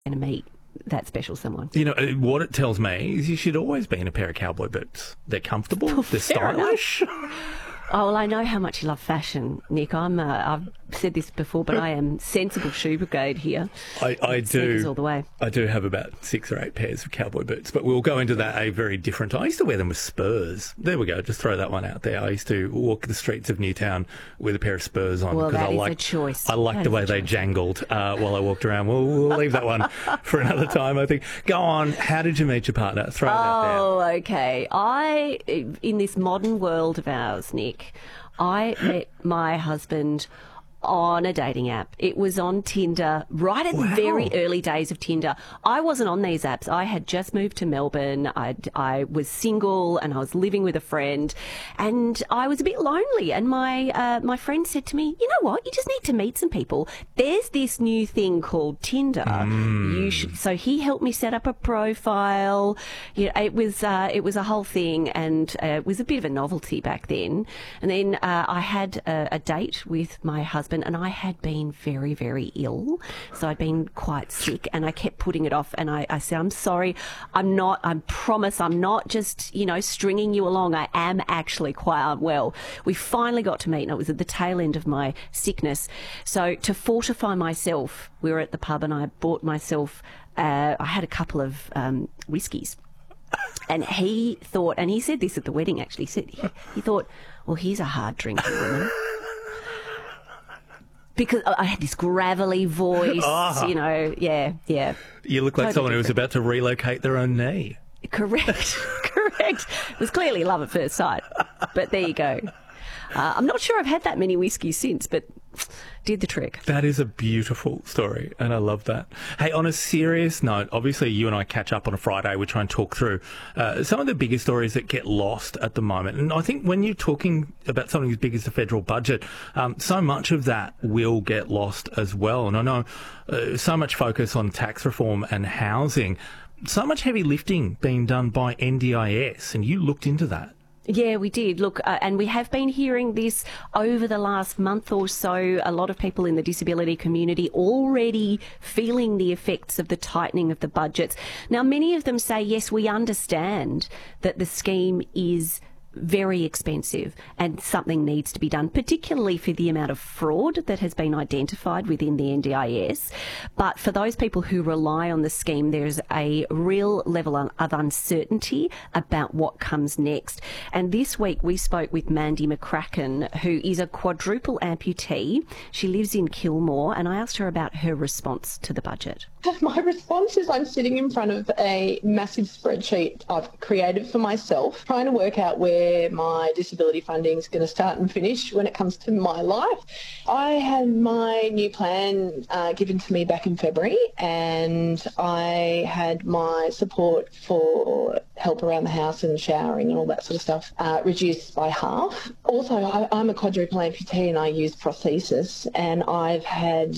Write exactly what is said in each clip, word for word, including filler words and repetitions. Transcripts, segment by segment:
going to meet that special someone. You know, what it tells me is you should always be in a pair of cowboy boots. They're comfortable, Well, they're fair stylish. Oh, well, I know how much you love fashion, Nick. I'm, uh, I've said this before, but I am sensible shoe brigade here. I, I Sneakers do. all the way. I do have about six or eight pairs of cowboy boots, but we'll go into that a very different time. I used to wear them with spurs. There we go. Just throw that one out there. I used to walk the streets of Newtown with a pair of spurs on. Well, because that I is liked, a choice. I liked That the is way a they choice. jangled uh, while I walked around. We'll, we'll leave that one for another time, I think. Go on. How did you meet your partner? Throw it out there. Oh, okay. I, in this modern world of ours, Nick, I met my husband on a dating app. It was on Tinder, right at Wow. the very early days of Tinder. I wasn't on these apps. I had just moved to Melbourne. I I was single and I was living with a friend, and I was a bit lonely. And my uh, my friend said to me, "You know what? You just need to meet some people. There's this new thing called Tinder. You should." So he helped me set up a profile. You know, it was uh, it was a whole thing, and uh, it was a bit of a novelty back then. And then uh, I had a, a date with my husband. And I had been very, very ill. So I'd been quite sick and I kept putting it off. And I, I said, I'm sorry, I'm not, I promise I'm not just, you know, stringing you along. I am actually quite unwell. We finally got to meet and it was at the tail end of my sickness. So to fortify myself, we were at the pub and I bought myself, uh, I had a couple of um, whiskies. And he thought, and he said this at the wedding actually, he said, he, he thought, well, he's a hard drinking woman. Because I had this gravelly voice, Ah. you know, yeah, yeah. You look like Totally someone who was different. about to relocate their own knee. Correct, correct. It was clearly love at first sight, but there you go. Uh, I'm not sure I've had that many whiskies since, but did the trick. That is a beautiful story, and I love that. Hey, on a serious note, obviously you and I catch up on a Friday. We try and talk through uh, some of the bigger stories that get lost at the moment. And I think when you're talking about something as big as the federal budget, um, so much of that will get lost as well. And I know uh, so much focus on tax reform and housing, so much heavy lifting being done by N D I S, and you looked into that. Yeah, we did. Look, uh, and we have been hearing this over the last month or so. A lot of people in the disability community already feeling the effects of the tightening of the budgets. Now, many of them say, yes, we understand that the scheme is very expensive and something needs to be done, particularly for the amount of fraud that has been identified within the N D I S. But for those people who rely on the scheme, there's a real level of uncertainty about what comes next. And this week we spoke with Mandy McCracken, who is a quadruple amputee. She lives in Kilmore, and I asked her about her response to the budget. My response is I'm sitting in front of a massive spreadsheet I've created for myself, trying to work out where my disability funding is going to start and finish when it comes to my life. I had my new plan uh, given to me back in February, and I had my support for help around the house and showering and all that sort of stuff uh, reduced by half. Also, I, I'm a quadruple amputee and I use prosthesis, and I've had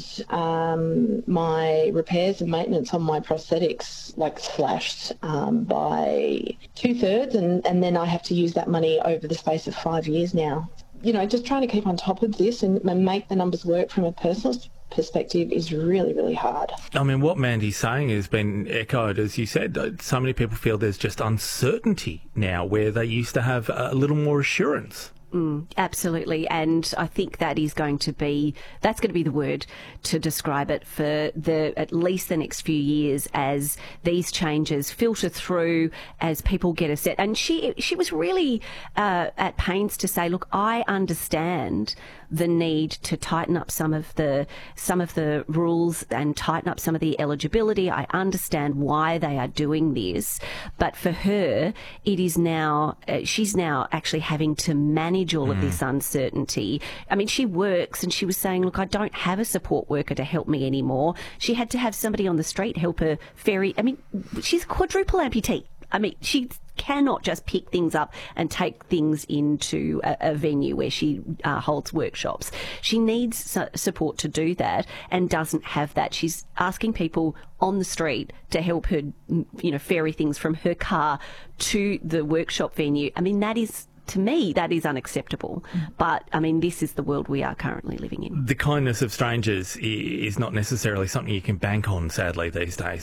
um, my repairs and maintenance on my prosthetics like slashed um, by two-thirds, and, and then I have to use that money over the space of five years now. You know, just trying to keep on top of this and, and make the numbers work from a personal perspective is really, really hard. I mean, what Mandy's saying has been echoed, as you said. So many people feel there's just uncertainty now where they used to have a little more assurance. Mm, absolutely, and I think that is going to be, that's going to be the word to describe it for the at least the next few years as these changes filter through, as people get a set. And she she was really uh, at pains to say, look, I understand the need to tighten up some of the some of the rules and tighten up some of the eligibility. I understand why they are doing this, but for her, it is now uh, she's now actually having to manage all of this uncertainty. I mean, she works and she was saying, look, I don't have a support worker to help me anymore. She had to have somebody on the street help her ferry. I mean, she's a quadruple amputee. I mean, she cannot just pick things up and take things into a, a venue where she uh, holds workshops. She needs su- support to do that and doesn't have that. She's asking people on the street to help her, you know, ferry things from her car to the workshop venue. I mean, that is to me, that is unacceptable. But, I mean, this is the world we are currently living in. The kindness of strangers i- is not necessarily something you can bank on, sadly, these days.